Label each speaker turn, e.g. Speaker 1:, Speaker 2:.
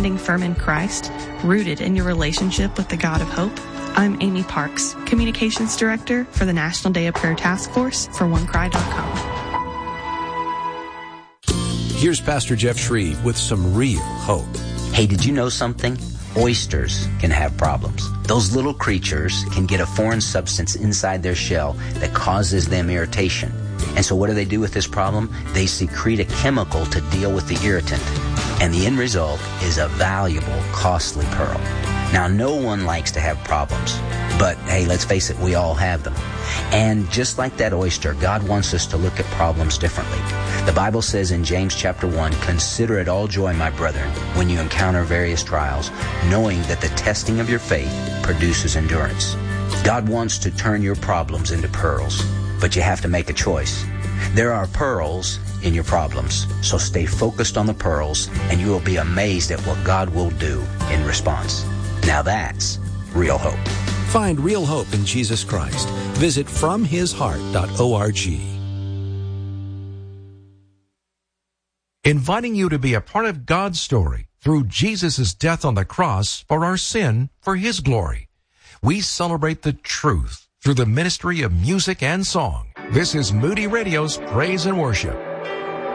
Speaker 1: standing firm in Christ, rooted in your relationship with the God of hope? I'm Amy Parks, Communications Director for the National Day of Prayer Task Force for OneCry.com.
Speaker 2: Here's Pastor Jeff Shreve with some real hope.
Speaker 3: Hey, did you know something? Oysters can have problems. Those little creatures can get a foreign substance inside their shell that causes them irritation. And so what do they do with this problem? They secrete a chemical to deal with the irritant. And the end result is a valuable, costly pearl. Now, no one likes to have problems. But, hey, let's face it, we all have them. And just like that oyster, God wants us to look at problems differently. The Bible says in James chapter 1, "Consider it all joy, my brethren, when you encounter various trials, knowing that the testing of your faith produces endurance." God wants to turn your problems into pearls, but you have to make a choice. There are pearls in your problems, so stay focused on the pearls, and you will be amazed at what God will do in response. Now that's real hope.
Speaker 2: Find real hope in Jesus Christ. Visit FromHisHeart.org.
Speaker 4: Inviting you to be a part of God's story through Jesus' death on the cross for our sin, for His glory. We celebrate the truth through the ministry of music and song. This is Moody Radio's Praise and Worship.